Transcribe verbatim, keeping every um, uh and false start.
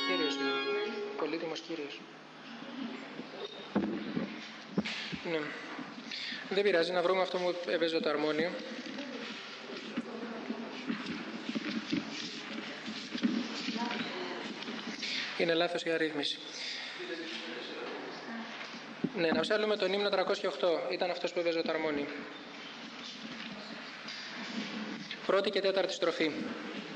Κύριος είναι. Πολύτιμος Κύριος. Ναι. Δεν πειράζει, να βρούμε αυτό που έπαιζε το αρμόνιο. Είναι λάθος η αρρύθμιση. Ναι, να ψάλουμε τον ύμνο τριακόσια οκτώ. Ήταν αυτός που έπαιζε το αρμόνιο. Πρώτη και τέταρτη στροφή.